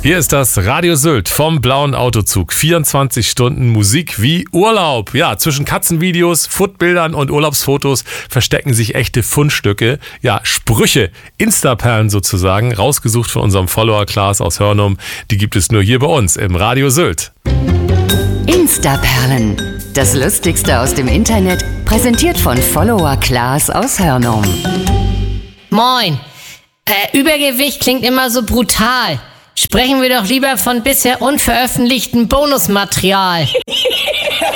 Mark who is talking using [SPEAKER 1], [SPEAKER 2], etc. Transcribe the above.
[SPEAKER 1] Hier ist das Radio Sylt vom Blauen Autozug. 24 Stunden Musik wie Urlaub. Ja, zwischen Katzenvideos, Foodbildern und Urlaubsfotos verstecken sich echte Fundstücke. Ja, Sprüche, Instaperlen sozusagen, rausgesucht von unserem Follower Klaas aus Hörnum. Die gibt es nur hier bei uns im Radio Sylt.
[SPEAKER 2] Instaperlen. Das Lustigste aus dem Internet, präsentiert von Follower Klaas aus Hörnum.
[SPEAKER 3] Moin. Übergewicht klingt immer so brutal. Sprechen wir doch lieber von bisher unveröffentlichtem Bonusmaterial.